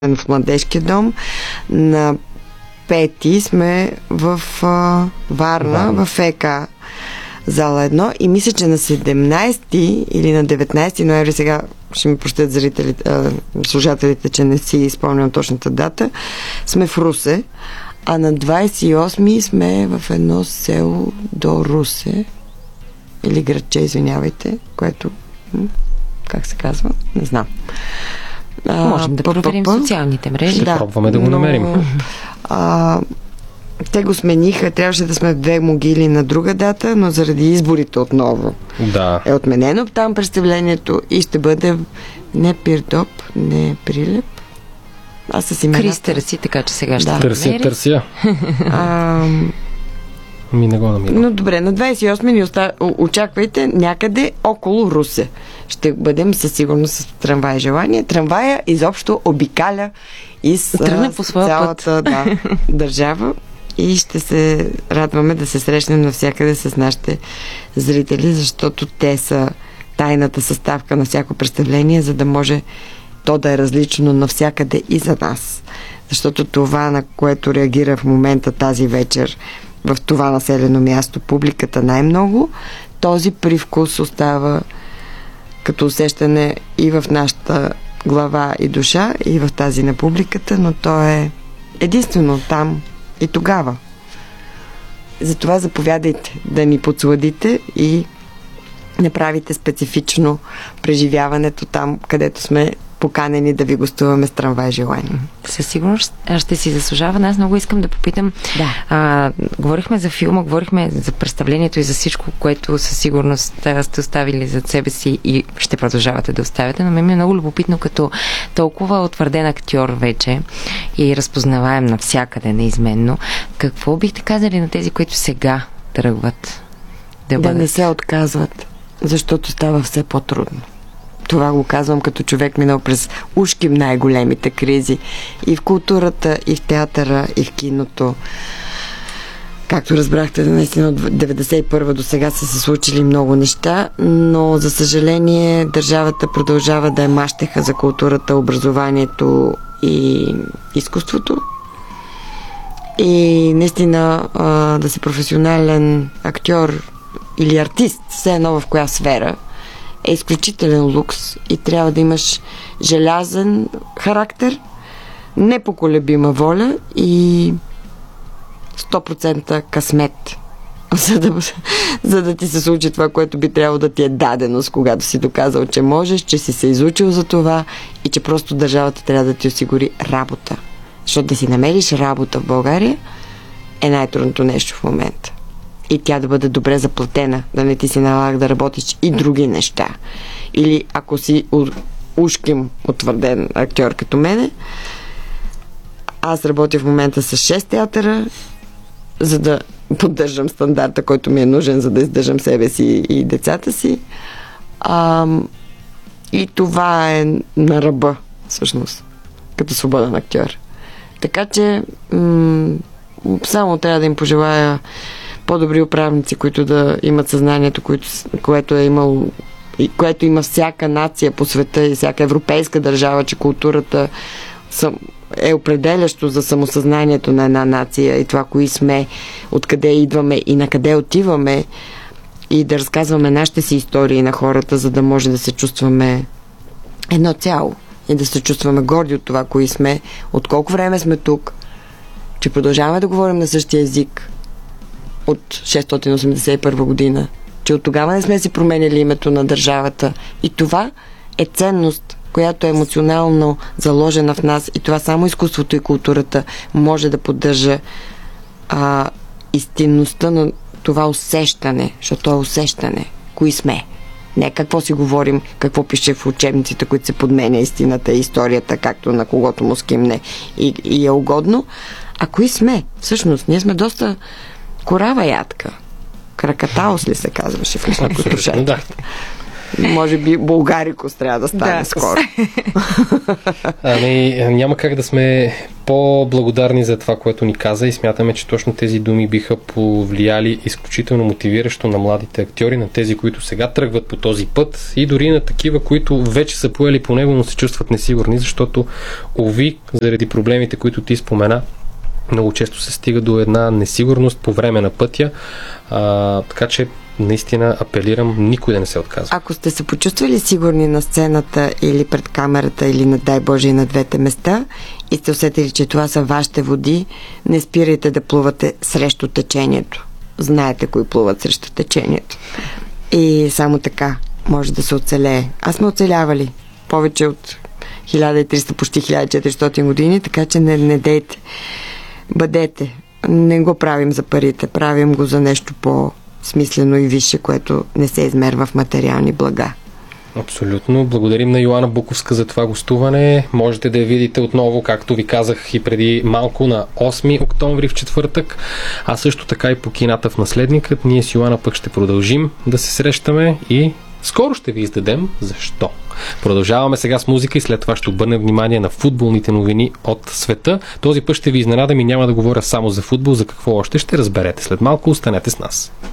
в Младежкия дом. На 5 сме в Варна, в ЕК зала 1 и мисля, че на 17 или на 19 ноември, сега ще ми простят слушателите, че не си изпомням точната дата, сме в Русе, а на 28 сме в едно село до Русе или градче, извинявайте, което как се казва? Не знам. Можем да проверим социалните мрежи. Ще пробваме да го намерим. Те го смениха. Трябваше да сме в 2 могили на друга дата, но заради изборите отново е отменено там представлението и ще бъде не Пирдоп, не Прилеп, а с имената. Кристърси, така че сега ще търся. Не го намирам. Но добре, на 28 ни очаквайте някъде около Русе. Ще бъдем със сигурност с трамвай желание. Трамвая изобщо обикаля из по своя цялата държава и ще се радваме да се срещнем навсякъде с нашите зрители, защото те са тайната съставка на всяко представление, за да може то да е различно навсякъде и за нас. Защото това, на което реагира в момента тази вечер в това населено място публиката най-много, този привкус остава като усещане и в нашата глава и душа, и в тази на публиката, но то е единствено там и тогава. Затова заповядайте да ни подсладите и направите специфично преживяването там, където сме поканени да ви гостуваме с трамвай желание. Със сигурност ще си заслужава. Аз много искам да попитам. Говорихме за филма, говорихме за представлението и за всичко, което със сигурност сте оставили зад себе си и ще продължавате да оставяте, но ми е много любопитно, като толкова утвърден актьор вече и разпознаваем навсякъде неизменно. Какво бихте казали на тези, които сега тръгват да не се отказват, защото става все по-трудно. Това го казвам като човек минал през ужким най-големите кризи и в културата, и в театъра, и в киното. Както разбрахте, наистина от 91 до сега са се случили много неща, но за съжаление държавата продължава да е мащеха за културата, образованието и изкуството. И наистина да си професионален актьор или артист, все едно в коя сфера, е изключителен лукс и трябва да имаш желязен характер, непоколебима воля и 100% късмет, за да ти се случи това, което би трябвало да ти е даденост, когато си доказал, че можеш, че си се изучил за това и че просто държавата трябва да ти осигури работа. Защото да си намериш работа в България е най-трудното нещо в момента. И тя да бъде добре заплатена, да не ти се налага да работиш и други неща. Или ако си ушким утвърден актьор като мене, аз работя в момента с 6 театъра, за да поддържам стандарта, който ми е нужен, за да издържам себе си и децата си. И това е на ръба, всъщност, като свободен актьор. Така че само трябва да им пожелая по-добри управници, които да имат съзнанието, което е имало и което има всяка нация по света и всяка европейска държава, че културата е определящо за самосъзнанието на една нация и това, кои сме, откъде идваме и на къде отиваме и да разказваме нашите си истории на хората, за да може да се чувстваме едно цяло и да се чувстваме горди от това, кои сме, от колко време сме тук, че продължаваме да говорим на същия език от 681 година, че от тогава не сме си променяли името на държавата. И това е ценност, която е емоционално заложена в нас и това само изкуството и културата може да поддържа истинността на това усещане, защото е усещане. Кои сме? Не какво си говорим, какво пише в учебниците, които се подменя истината и историята, както на когото му скимне и е угодно. А кои сме? Всъщност, ние сме доста корава ядка. Кракатаос ли се казваше в някакото шайка? Да. Може би Булгарикос трябва да стане скоро. Няма как да сме по-благодарни за това, което ни каза и смятаме, че точно тези думи биха повлияли изключително мотивиращо на младите актьори, на тези, които сега тръгват по този път и дори на такива, които вече са поели по него, но се чувстват несигурни, защото, уви, заради проблемите, които ти спомена, много често се стига до една несигурност по време на пътя, така че наистина апелирам никой да не се отказва. Ако сте се почувствали сигурни на сцената или пред камерата, или на дай Боже и на двете места и сте усетили, че това са вашите води, не спирайте да плувате срещу течението. Знаете кои плуват срещу течението. И само така може да се оцелее. Аз сме оцелявали повече от 1300, почти 1400 години, така че не дейте. Бъдете. Не го правим за парите, правим го за нещо по-смислено и висше, което не се измерва в материални блага. Абсолютно. Благодарим на Йоана Буковска за това гостуване. Можете да я видите отново, както ви казах и преди малко, на 8 октомври в четвъртък, а също така и по кината в Наследникът. Ние с Йоана пък ще продължим да се срещаме и скоро ще ви издадем защо. Продължаваме сега с музика и след това ще обърнем внимание на футболните новини от света. Този път ще ви изненадам и няма да говоря само за футбол, за какво още ще разберете след малко. Останете с нас.